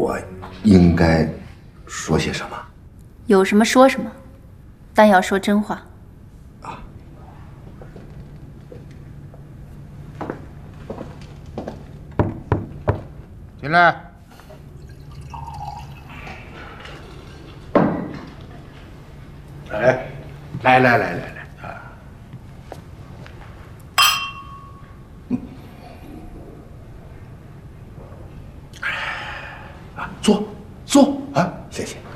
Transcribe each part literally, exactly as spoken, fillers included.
我应该说些什么？ 有什么说什么，但要说真话。 啊。 进来。哎，来来来来来啊！啊，坐坐啊， 谢谢。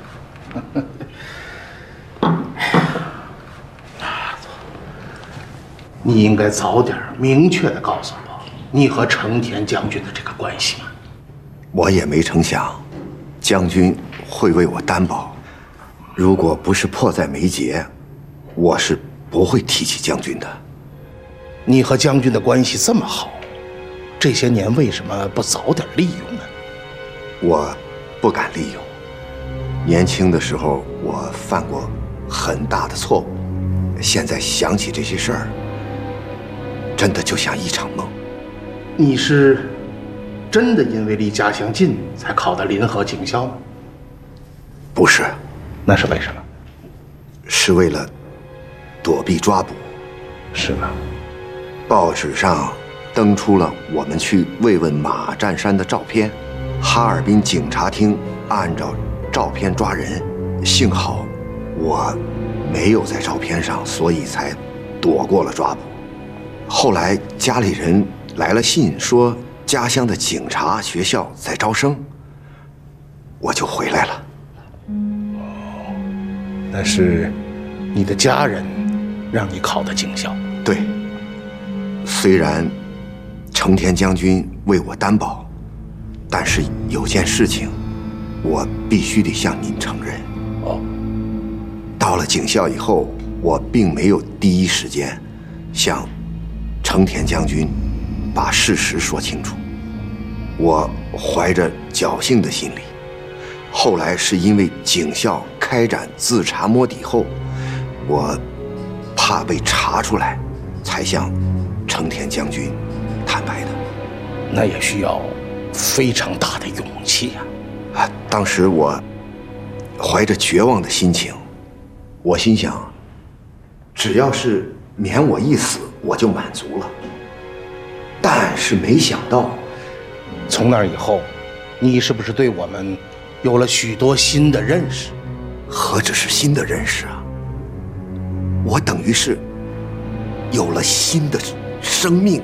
你应该早点明确的告诉我，你和成田将军的这个关系。 我也没成想，将军会为我担保。如果不是迫在眉睫，我是不会提起将军的。 你和将军的关系这么好，这些年为什么不早点利用呢？ 我不敢利用。年轻的时候，我犯过很大的错误。现在想起这些事儿，真的就像一场梦。 你是真的因为离家乡近才考的临河警校吗？ 不是。 那是为什么？ 是为了躲避抓捕。 是吗？ 报纸上登出了我们去慰问马占山的照片，哈尔滨警察厅按照照片抓人，幸好我没有在照片上，所以才躲过了抓捕。后来家里人来了信，说家乡的警察学校在招生，我就回来了。 那是你的家人让你考的警校。 对，虽然成田将军为我担保，但是有件事情我必须得向您承认。 哦， 到了警校以后，我并没有第一时间向成田将军把事实说清楚，我怀着侥幸的心理。后来是因为警校开展自查摸底后，我怕被查出来，才向成田将军坦白的。 那也需要非常大的勇气呀！ 啊，当时我怀着绝望的心情，我心想，只要是免我一死，我就满足了。但是没想到， 从那以后，你是不是对我们有了许多新的认识？ 何止是新的认识啊！我等于是有了新的生命。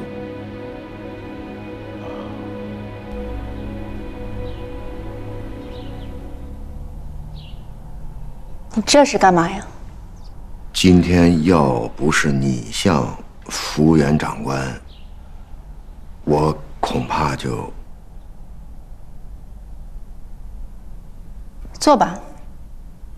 你这是干嘛呀？ 今天要不是你向服务员长官，我恐怕就…… 坐吧。